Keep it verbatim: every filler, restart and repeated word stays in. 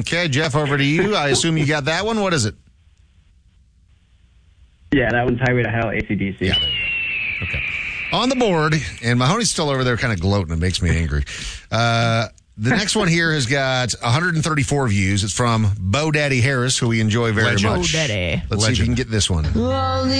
Okay, Jeff, over to you. I assume you got that one. What is it? Yeah, that one's Highway to Hell, A C D C. Yeah, there you go. Okay. On the board, and Mahoney's still over there kind of gloating. It makes me angry. Uh, the next one here has got one hundred thirty-four views. It's from Bo Daddy Harris, who we enjoy very Legend. much. Bo Daddy. Let's see if you can get this one.